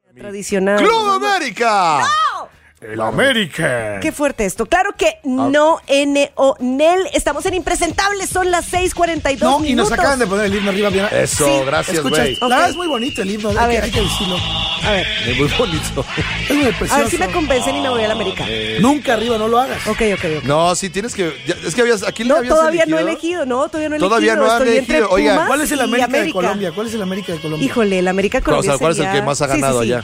Tradicional. ¡Club América! ¡No! ¡El América! Qué fuerte esto. Claro que no, N-O-Nel. Estamos en Impresentables, son las 6:42 minutos. Y nos acaban de poner el himno arriba. Bien. Eso, Sí. gracias, Escucha, güey. la verdad es muy bonito el himno, hay que decirlo. A ver, Es muy bonito. Es muy a precioso. ver si me convencen y me voy a la América. Nunca arriba, no lo hagas. Ok. No, sí tienes que... es que habías... Aquí No, habías todavía elegido. no he elegido, todavía no Todavía no han Estoy entre elegido. Oigan, Pumas ¿Cuál es el y América de América. Colombia? ¿Cuál es el América de Colombia? Híjole, el América de Colombia O sea, ¿cuál es el sería- que más ha Sí, ganado allá?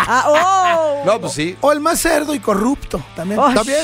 Oh. No, pues sí. O el más cerdo y corrupto, también. Ay, También,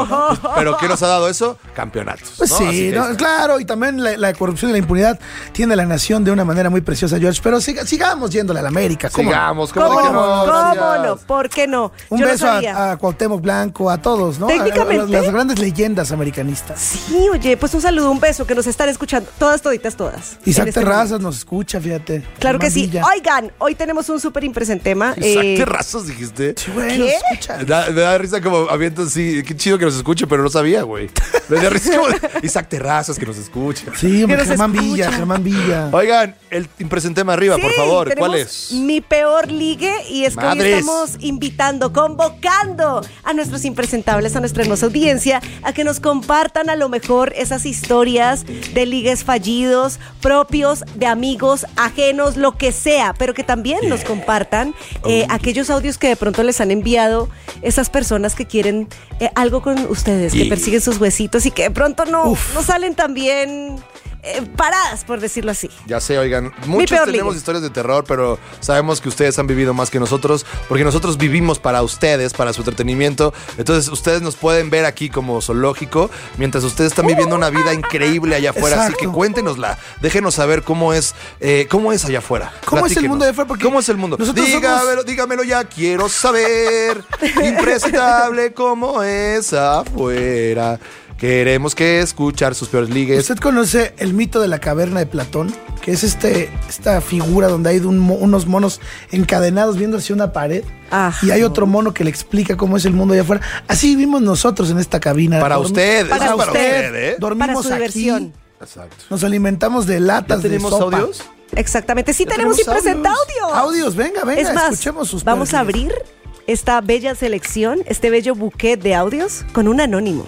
pero ¿qué nos ha dado eso? Campeonatos. Pues ¿no? Así sí, que- ¿no? Claro, y también la corrupción y la impunidad tiene la nación de una manera muy preciosa, George. Pero sigamos yéndole a la América. ¿cómo no? Sigamos. ¿Cómo de que no? Gracias. ¿Cómo no? ¿Por qué no? Un Yo no beso sabía. a Cuauhtémoc Blanco, a todos, ¿no? Técnicamente. Las grandes leyendas americanistas. Sí, oye, pues un saludo, un beso, que nos están escuchando. Todas. Isaac En este Terrazas momento. nos escucha, fíjate. Claro que Germán sí. Villa. Oigan, hoy tenemos un súper impresentema. Isaac Terrazas, dijiste. Sí, güey, ¿Qué? nos escucha. Me da risa como avientan así. Qué chido que nos escuche, pero no sabía, güey. Me da risa como Isaac Terrazas que nos escucha. Sí, hombre, Que nos Germán Villa. Oigan, el impresentema arriba, Sí, por favor. tenemos ¿Cuál es? Mi peor ligue, y es que hoy Madres. estamos invitando, convocando a nuestros impresentables, a nuestra hermosa audiencia, a que nos compartan a lo mejor esas historias de ligues fallidos, propios, de amigos, ajenos, lo que sea, pero que también nos compartan aquellos audios que de pronto les han enviado esas personas que quieren algo con ustedes, que persiguen sus huesitos y que de pronto no salen tan bien paradas, por decirlo así. Ya sé, oigan, muchos peor tenemos ligue. historias de terror, pero sabemos que ustedes han vivido más que nosotros, porque nosotros vivimos para ustedes, para su entretenimiento. Entonces, ustedes nos pueden ver aquí como zoológico, mientras ustedes están viviendo una vida increíble allá afuera. Así Exacto. que cuéntenosla, déjenos saber cómo es allá afuera. ¿Cómo es el Platíquenos. mundo allá afuera? Porque ¿Cómo es el mundo? nosotros Dígamelo ya, quiero saber. Impresentable cómo es afuera. Queremos que escuchar sus peores ligues. ¿Usted conoce el mito de la caverna de Platón? Que es esta figura donde hay unos monos encadenados viendo hacia una pared. Ajá. Y hay otro mono que le explica cómo es el mundo allá afuera. Así vivimos nosotros en esta cabina. Para usted, Para eso es para usted. usted, ¿eh? Dormimos Para su aquí. diversión. Exacto. Nos alimentamos de latas ¿Ya tenemos de sopa. audios? Exactamente, sí Ya tenemos impresenta audios. Audios, venga, Es más, escuchemos sus vamos a perfiles. abrir esta bella selección, este bello bouquet de audios con un anónimo.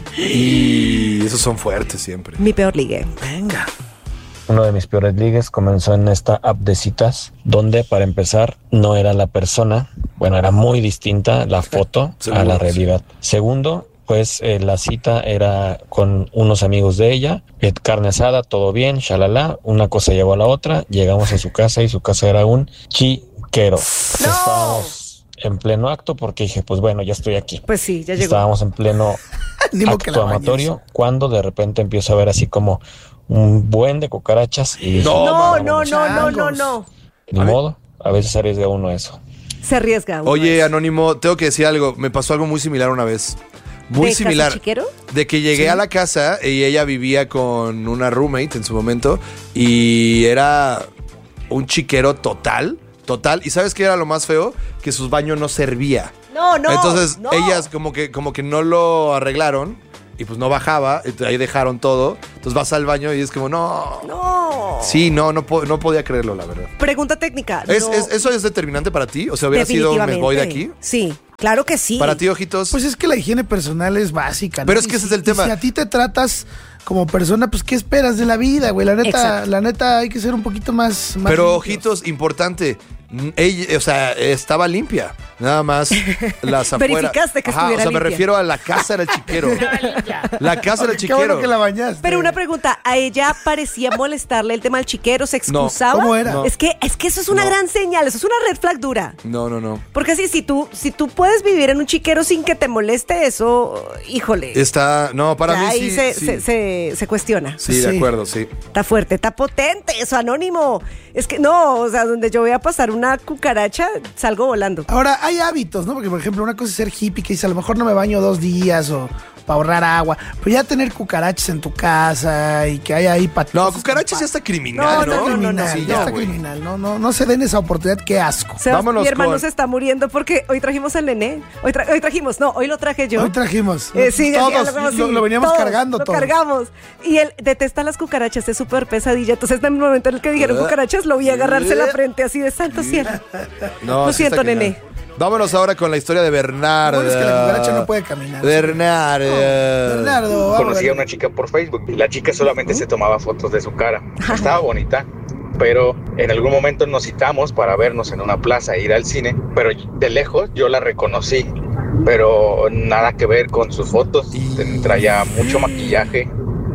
Y esos son fuertes siempre. Mi peor ligue. Venga. Uno de mis peores ligues comenzó en esta app de citas, donde para empezar no era la persona, bueno, era muy distinta la foto Seguro, a la sí. realidad. Segundo, pues la cita era con unos amigos de ella, carne asada, todo bien, shalala, una cosa llevó a la otra, llegamos a su casa y su casa era un chiquero. Estábamos en pleno acto porque dije, pues bueno, ya estoy aquí. Pues sí, ya llegó. Estábamos en pleno Ni modo que la acto bañes. amatorio cuando de repente empiezo a ver así como un buen de cucarachas y dije, No, changos. no. ni modo, a veces arriesga uno eso. Se arriesga uno. Oye, Anónimo, tengo que decir algo. Me pasó algo muy similar una vez. Muy ¿De similar. casa chiquero? De que llegué a la casa y ella vivía con una roommate en su momento y era un chiquero total. ¿Y sabes qué era lo más feo? Que su baño no servía. No. Entonces no. ellas como que no lo arreglaron y pues no bajaba. Y ahí dejaron todo. Entonces vas al baño y es como, no. No. Sí, no podía creerlo, la verdad. Pregunta técnica. No. ¿Eso es determinante para ti? O sea, ¿hubiera sido me voy de aquí? Sí, claro que sí. Para ti, Ojitos. Pues es que la higiene personal es básica, ¿no? Pero es que ese es el tema. Si a ti te tratas como persona, pues ¿qué esperas de la vida, güey? Exacto. La neta hay que ser un poquito más Pero, limpios. Ojitos, importante. Ella, o sea, estaba limpia. Nada más las afuera. Verificaste que estuviera O sea, me limpia. refiero a la casa era el chiquero. La casa era el Qué chiquero. bueno que la bañaste. Pero una pregunta, ¿a ella parecía molestarle el tema del chiquero? ¿Se excusaba? ¿Cómo era? No. Es que eso es una No. gran señal, eso es una red flag dura. No. Porque así, si tú puedes vivir en un chiquero sin que te moleste eso, híjole. Está. No, para ya mí ahí sí. se cuestiona. Sí, de Sí. acuerdo, sí. Está fuerte, está potente eso, Anónimo. Es que no, o sea, donde yo voy a pasar una cucaracha, salgo volando. Ahora, hay hábitos, ¿no? Porque, por ejemplo, una cosa es ser hippie que dice, a lo mejor no me baño 2 días o para ahorrar agua. Pero ya tener cucarachas en tu casa y que haya ahí patitos. No, cucarachas ya está criminal, ¿no? Criminal, ya está criminal. No se den esa oportunidad, qué asco. Vámonos mi hermano con- se está muriendo porque hoy trajimos al nené. Hoy lo traje yo. Hoy trajimos. Sí, todos así, lo veníamos todos, cargando lo todos. cargamos. Y él detesta las cucarachas, es súper pesadilla. Entonces, en el momento en el que dijeron cucarachas, lo vi agarrarse la frente así de santo cielo. No, Lo sí siento, está criminal. nené. Vámonos ahora con la historia de Bernardo. Bueno, es que la cucaracha no puede caminar. Bernardo. Bernardo, vamos Conocí a a una chica por Facebook. La chica solamente se tomaba fotos de su cara. Estaba bonita, pero en algún momento nos citamos para vernos en una plaza e ir al cine. Pero de lejos yo la reconocí, pero nada que ver con sus fotos. Traía mucho maquillaje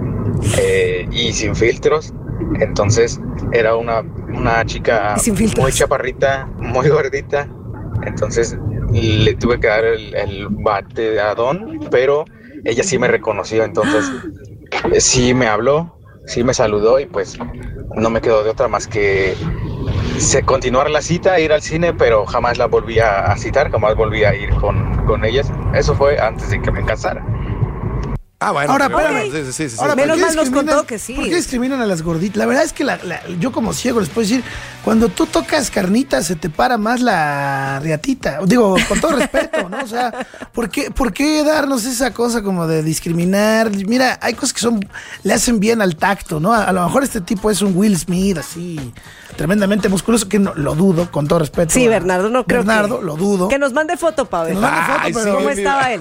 y sin filtros. Entonces era una chica Sin filtros. muy chaparrita, muy gordita. Entonces le tuve que dar el bateadón, pero ella sí me reconoció. Entonces sí me habló, sí me saludó y pues no me quedó de otra más que continuar la cita, ir al cine, pero jamás la volví a citar, jamás volví a ir con ellas. Eso fue antes de que me casara. Ah, bueno. Ahora, pero- espérame. Sí. Ahora, Menos ¿por qué mal nos discriminan- contó que sí. ¿Por qué discriminan a las gorditas? La verdad es que yo como ciego les puedo decir, cuando tú tocas carnitas se te para más la riatita. Digo, con todo respeto, ¿no? O sea, ¿por qué darnos esa cosa como de discriminar? Mira, hay cosas que le hacen bien al tacto, ¿no? A lo mejor este tipo es un Will Smith así, tremendamente musculoso, que no, lo dudo, con todo respeto. Sí, Bernardo, no creo Bernardo, que... lo dudo. Que nos mande foto, para ver Que nos mande foto, Ay, pero- sí, cómo mira. estaba él.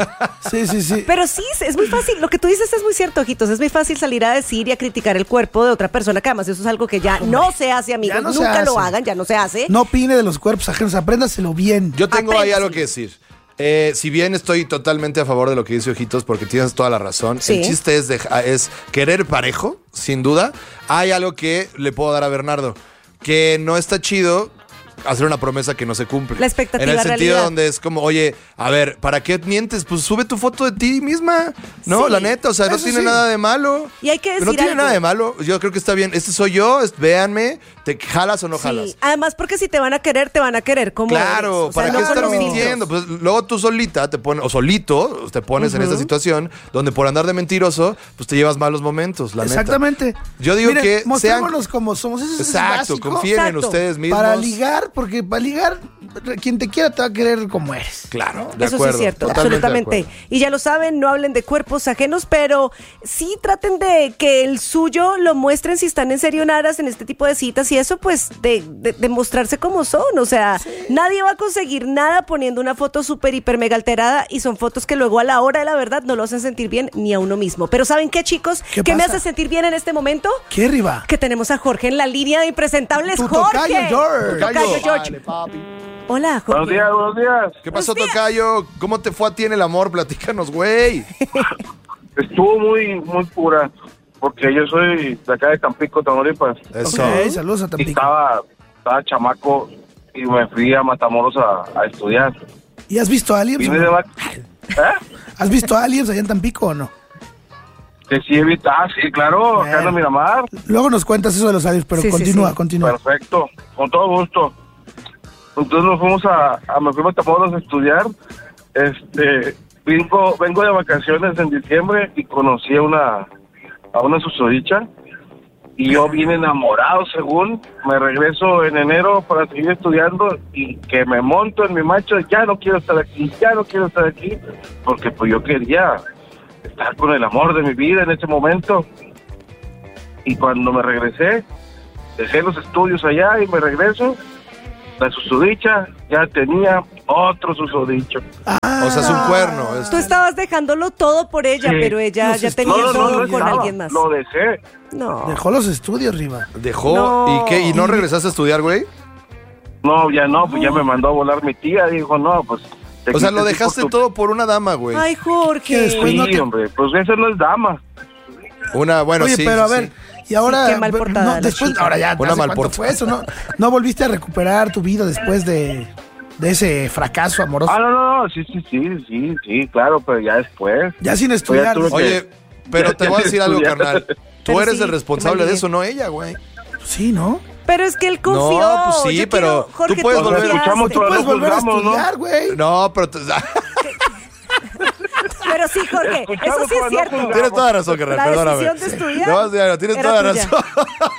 Sí. Pero sí, es muy fácil. Lo que tú dices es muy cierto, ojitos. Es muy fácil salir a decir y a criticar el cuerpo de otra persona, que además eso es algo que ya no se hace, amigos. ya no se Nunca lo hace. hagan, ya no se hace. No opine de los cuerpos ajenos, apréndaselo bien. Yo tengo ahí Apréndaselo. algo que decir. Si bien estoy totalmente a favor de lo que dice Ojitos, porque tienes toda la razón, Sí. el chiste es querer parejo, sin duda. Hay algo que le puedo dar a Bernardo, que no está chido hacer una promesa que no se cumple. La expectativa, en el sentido realidad. donde es como, oye, a ver, ¿para qué mientes? Pues sube tu foto de ti misma, ¿no? Sí. La neta, o sea, no Eso tiene sí. nada de malo. Y hay que No decir tiene algo. nada de malo. Yo creo que está bien. Este soy yo, véanme, ¿te jalas o no jalas? Sí, además porque si te van a querer como Claro, eres. O sea, ¿para no qué con estar los mintiendo? filtros. Pues luego tú solita te pones, o solito te pones en esta situación donde por andar de mentiroso, pues te llevas malos momentos, la neta. Exactamente. Yo digo Miren, que mostrémonos como somos. Eso es Exacto, básico. confíen en Exacto. ustedes mismos. Para ligar, porque para ligar, quien te quiera te va a querer como eres. Claro, de Eso acuerdo. sí es cierto, totalmente de absolutamente. acuerdo. Y ya lo saben, no hablen de cuerpos ajenos, pero sí traten de que el suyo lo muestren si están en serio en aras en este tipo de citas y eso pues de mostrarse como son. O sea, nadie va a conseguir nada poniendo una foto súper, hiper, mega alterada y son fotos que luego a la hora de la verdad no lo hacen sentir bien ni a uno mismo. Pero ¿saben qué, chicos? ¿Qué me pasa? hace sentir bien en este momento? ¿Qué, Riva? Que tenemos a Jorge en la línea de impresentables. Tu Jorge. tocayo, George. Tu tocayo, George. Hola, Jorge. Buenos días. ¿Qué pasó, Buenos días. Tocayo? ¿Cómo te fue a ti en el amor? Platícanos, güey. Estuvo muy pura, porque yo soy de acá de Tampico, Tamaulipas, Eso. Ok, saludos a y Tampico. estaba chamaco y me fui a Matamoros a estudiar. ¿Y has visto aliens? Vine o de no? ¿Has visto aliens allá en Tampico o no? Que sí, sí, claro, acá en Miramar. Luego nos cuentas eso de los aliens, pero Sí, sí, continúa, sí. continúa. Perfecto, con todo gusto. Entonces nos fuimos me fui a Matamoros a estudiar. Vengo de vacaciones en diciembre y conocí a una susodicha y yo bien enamorado, según me regreso en enero para seguir estudiando y que me monto en mi macho, ya no quiero estar aquí, porque pues yo quería estar con el amor de mi vida en ese momento. Y cuando me regresé, dejé los estudios allá y me regreso, la susodicha ya tenía otro susodicho. Ah, O sea, es un cuerno. Tú estabas dejándolo todo por ella, Sí. pero ella Los ya tenía estudios, todo con estaba, alguien más. Lo dejé. No. dejó los estudios, Riva. Dejó. No. ¿Y qué? ¿Y no regresaste a estudiar, güey? No, pues ya me mandó a volar mi tía, dijo, no, pues... te O sea, quites lo tú dejaste por tu- todo por una dama, güey. Ay, Jorge. Que después Sí, no te- hombre, pues esa no es dama. Bueno, Oye, sí. pero sí, a ver, sí. y ahora... Sí, qué mal portada la después, chica. ahora ya, Una ¿hace mal cuánto portada. fue eso? ¿No volviste a recuperar tu vida después de ese fracaso amoroso? No, sí, claro, pero ya después. Ya sin estudiar. tuve que- Oye, pero te voy a decir algo, Estudiar. carnal. Tú Pero eres sí, el responsable mal de día. eso, no ella, güey. Sí, ¿no? Pero es que él confió. No, pues sí, Yo pero quiero, Jorge, tú puedes confiaste. volver- Escuchamos todo. Puedes lo volver a juzgamos, ¿no? estudiar, güey. No, pero... Pero sí, Jorge, eso sí es cierto. Tienes toda razón, carnal, La perdóname. decisión de estudiar No, Diana, tienes era toda la tuya. razón.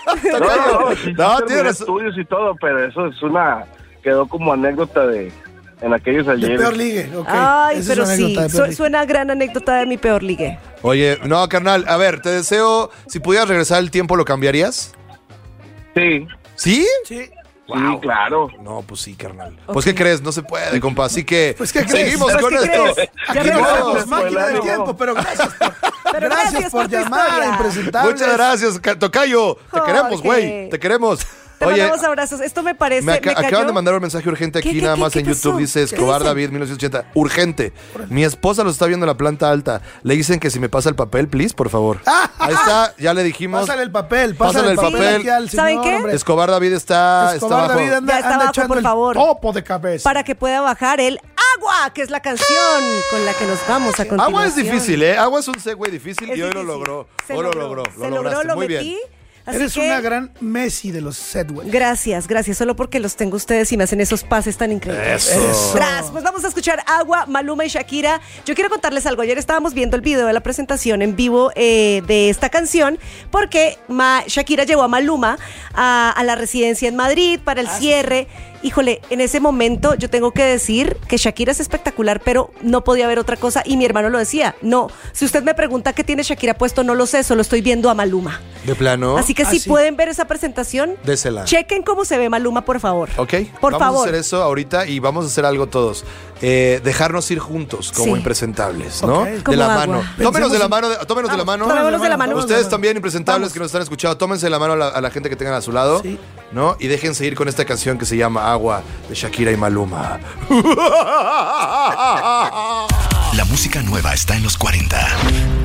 Sí, No, yo tienes terminé razón. estudios y todo, pero eso es quedó como anécdota en aquellos De ayeres. peor ligue, ok. Ay, Esa pero es una sí, anécdota de peor ligue. suena gran anécdota de mi peor ligue. Oye, no, carnal, a ver, te deseo, si pudieras regresar el tiempo, ¿lo cambiarías? Sí, ¿Sí? Sí. sí, claro. No, pues sí, carnal. Pues, ¿qué crees? No se puede, compa. Así que Pues, ¿qué crees? seguimos Pues, con ¿qué esto. crees? Ya Aquí no regresamos. somos máquina del No. tiempo, pero gracias Pero gracias por tu llamar a historia. Impresentables. Muchas gracias, Tocayo. Te Jorge. queremos, güey. Te queremos. Te Oye, mandamos abrazos. Esto me parece. me me cayó. acaban de mandar un mensaje urgente aquí, ¿Qué, nada qué, más qué en pasó? YouTube. Dice ¿Qué Escobar dicen? David, 1980. Urgente. Mi esposa los está viendo en la planta alta. Le dicen que si me pasa el papel, please, por favor. Ahí está, ya le dijimos. Pásale el papel, Pásale el papel. aquí al ¿Saben señor, qué? hombre. Escobar David está Escobar abajo. David anda, Ya está anda abajo, echando por el favor. topo de cabeza. Para que pueda bajar el agua, que es la canción con la que nos vamos a continuación. Agua es difícil, ¿eh? Agua es un segue difícil Es y hoy lo difícil. logró. Se Hoy lo logró. Se Lo lograste. lo Muy metí. bien. Así Eres que, una gran Messi de los Sedwell. Gracias, solo porque los tengo ustedes y me hacen esos pases tan increíbles. Eso. Pues vamos a escuchar Agua, Maluma y Shakira. Yo quiero contarles algo. Ayer estábamos viendo el video de la presentación en vivo de esta canción porque Shakira llevó a Maluma a la residencia en Madrid para el cierre. Híjole, en ese momento yo tengo que decir que Shakira es espectacular, pero no podía haber otra cosa y mi hermano lo decía. No, si usted me pregunta qué tiene Shakira puesto, no lo sé, solo estoy viendo a Maluma. De plano. Así que si sí. pueden ver esa presentación, Désela. chequen cómo se ve Maluma, por favor. Ok, Por vamos favor. a hacer eso ahorita y vamos a hacer algo todos. Dejarnos ir juntos como Sí. impresentables, ¿no? Ok. De Como la agua. mano. Pensemos Tómenos de la en- mano. Tómenos de la mano. Tomémonos de la mano. Ustedes también, impresentables Vamos. que nos están escuchando, tómense la mano a la gente que tengan a su lado, Sí. ¿no? Y déjense ir con esta canción que se llama Agua de Shakira y Maluma. La música nueva está en los 40.